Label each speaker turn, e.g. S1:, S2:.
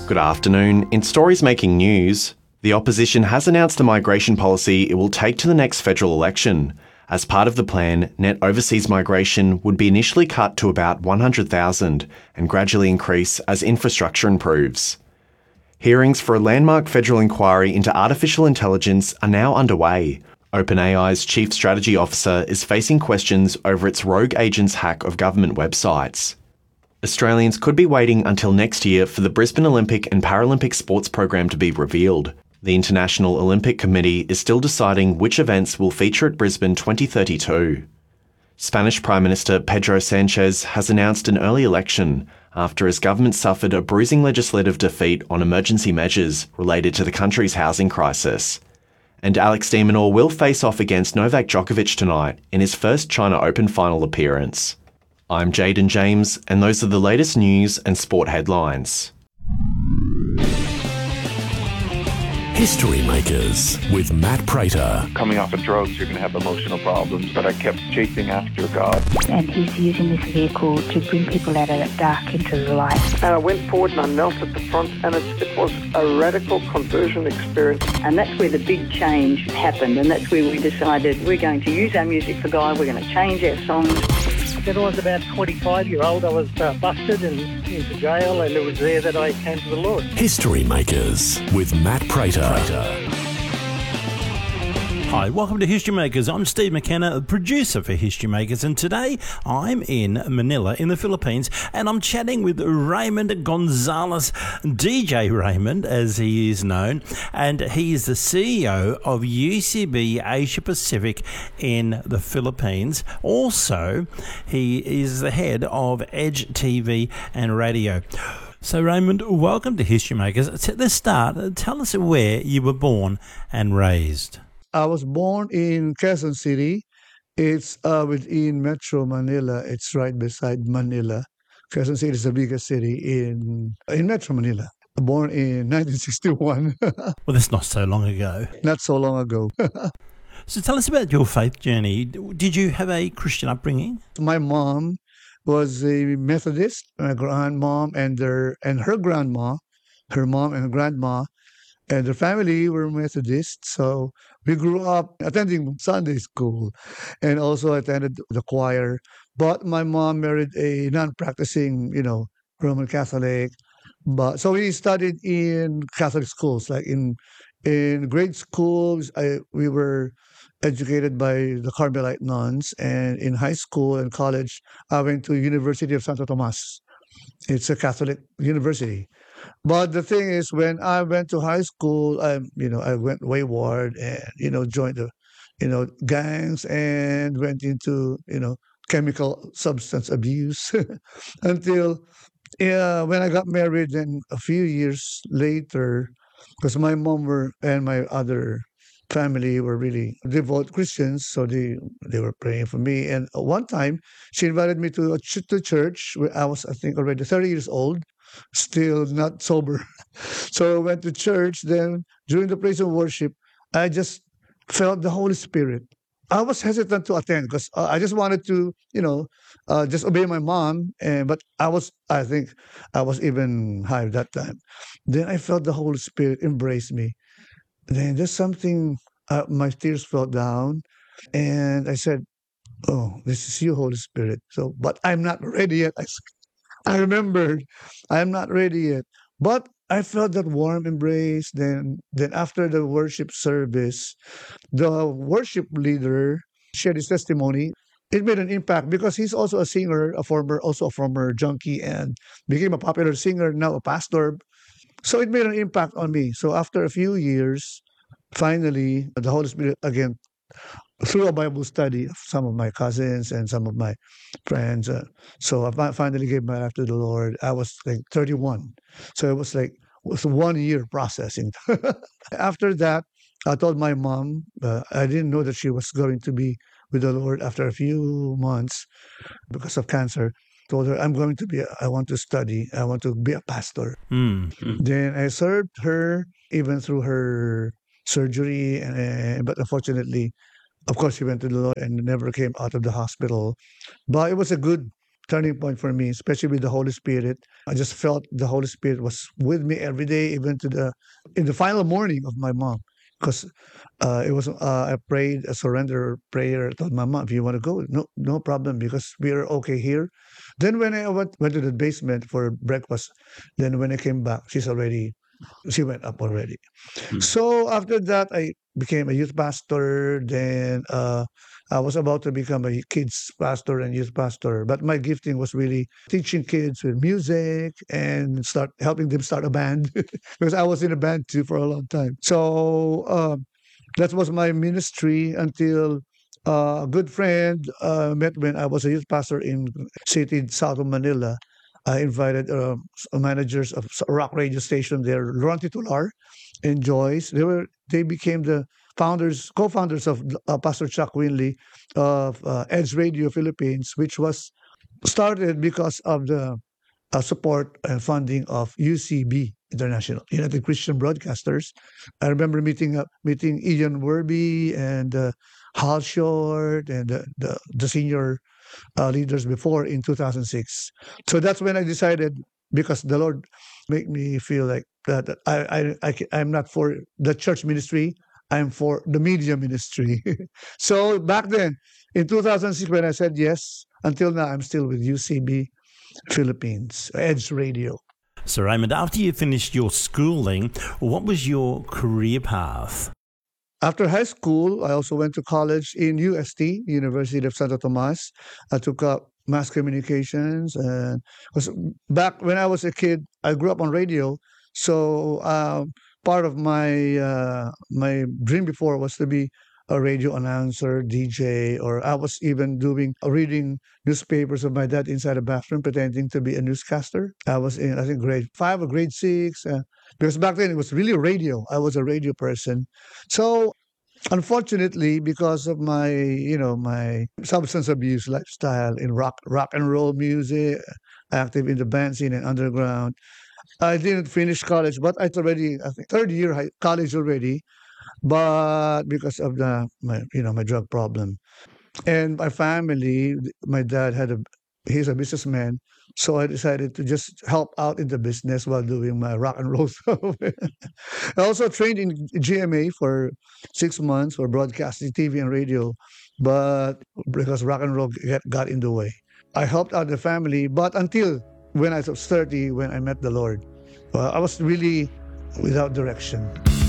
S1: Good afternoon. In stories making news, the opposition has announced a migration policy it will take to the next federal election. As part of the plan, net overseas migration would be initially cut to about 100,000 and gradually increase as infrastructure improves. Hearings for a landmark federal inquiry into artificial intelligence are now underway. OpenAI's chief strategy officer is facing questions over its rogue agent's hack of government websites. Australians could be waiting until next year for the Brisbane Olympic and Paralympic sports program to be revealed. The International Olympic Committee is still deciding which events will feature at Brisbane 2032. Spanish Prime Minister Pedro Sanchez has announced an early election after his government suffered a bruising legislative defeat on emergency measures related to the country's housing crisis. And Alex de Minaur will face off against Novak Djokovic tonight in his first China Open final appearance. I'm Jaden James, and those are the latest news and sport headlines.
S2: History Makers with Matt Prater.
S3: Coming off of drugs, you're going to have emotional problems, but I kept chasing after God.
S4: And he's using this vehicle to bring people out of that dark into the light.
S5: And I went forward and I knelt at the front, and it was a radical conversion experience.
S6: And that's where the big change happened, and that's where we decided we're going to use our music for God, we're going to change our songs.
S7: When I was about 25-year-old, I was busted and into jail, and it was there that I came to the Lord.
S2: History Makers with Matt Prater.
S8: Hi, welcome to History Makers. I'm Steve McKenna, producer for History Makers, and today I'm in Manila in the Philippines, and I'm chatting with Raymond Gonzalez, DJ Raymond as he is known, and he is the CEO of UCB Asia Pacific in the Philippines. Also, he is the head of Edge TV and Radio. So Raymond, welcome to History Makers. Let's start. Tell us where you were born and raised.
S9: I was born in Quezon City. It's within Metro Manila. It's right beside Manila. Quezon City is the biggest city in Metro Manila. Born in 1961.
S8: Well, that's not so long ago.
S9: Not so long ago.
S8: So tell us about your faith journey. Did you have a Christian upbringing?
S9: My mom was a Methodist. My grandmom and her grandma, her mom and grandma, and their family were Methodist. So we grew up attending Sunday school and also attended the choir. But my mom married a non-practicing, Roman Catholic. But so we studied in Catholic schools, like in grade schools. We were educated by the Carmelite nuns, and in high school and college, I went to University of Santo Tomas. It's a Catholic university. But the thing is, when I went to high school, I went wayward and, joined the, gangs and went into, chemical substance abuse until when I got married. And a few years later, because my mom and my other family were really devout Christians, so they were praying for me. And one time, she invited me to church where I was, I think, already 30 years old, still not sober. So I went to church. Then during the praise and worship, I just felt the Holy Spirit. I was hesitant to attend because I just wanted to, just obey my mom. But I think I was even high at that time. Then I felt the Holy Spirit embrace me. Then just something, my tears fell down, and I said, "Oh, this is you, Holy Spirit." So, but I'm not ready yet. I remembered, I'm not ready yet. But I felt that warm embrace. Then after the worship service, the worship leader shared his testimony. It made an impact because he's also a singer, a former junkie, and became a popular singer, now a pastor. So it made an impact on me. So after a few years, finally, the Holy Spirit again, through a Bible study of some of my cousins and some of my friends. So I finally gave my life to the Lord. I was like 31. So it was 1 year processing. After that, I told my mom, I didn't know that she was going to be with the Lord after a few months because of cancer. Told her, I want to study, I want to be a pastor.
S8: Mm-hmm.
S9: Then I served her even through her surgery, but unfortunately, of course, she went to the Lord and never came out of the hospital. But it was a good turning point for me, especially with the Holy Spirit. I just felt the Holy Spirit was with me every day, even in the final morning of my mom, because it was I prayed a surrender prayer. I told my mom, if you want to go, no problem, because we are okay here. Then when I went to the basement for breakfast, then when I came back, she went up already. So after that, I became a youth pastor. Then I was about to become a kids pastor and youth pastor. But my gifting was really teaching kids with music and start helping them start a band because I was in a band too for a long time. So that was my ministry until a good friend met when I was a youth pastor in city south of Manila. I invited managers of rock radio station there, Ron Titular and Joyce. They became the co-founders of Pastor Chuck Winley of Edge Radio Philippines, which was started because of the support and funding of UCB International, United Christian Broadcasters. I remember meeting Ian Werby and Hal Short and the senior leaders before in 2006. So that's when I decided, because the Lord made me feel like that I'm not for the church ministry, I'm for the media ministry. So back then, in 2006, when I said yes, until now, I'm still with UCB Philippines, Edge Radio.
S8: So, Raymond, after you finished your schooling, what was your career path?
S9: After high school, I also went to college in UST, University of Santo Tomas. I took up mass communications, and was back when I was a kid, I grew up on radio. So part of my dream before was to be a radio announcer, DJ, or I was even reading newspapers of my dad inside a bathroom, pretending to be a newscaster. I was in, I think, grade 5 or grade 6, because back then it was really radio. I was a radio person. So unfortunately, because of my substance abuse lifestyle in rock and roll music, active in the band scene and underground, I didn't finish college, but I think, third year college already. But because of my drug problem and my family, my dad he's a businessman, so I decided to just help out in the business while doing my rock and roll stuff. I also trained in GMA for 6 months for broadcasting, TV and radio, but because rock and roll got in the way, I helped out the family. But until when I was 30, when I met the Lord, I was really without direction.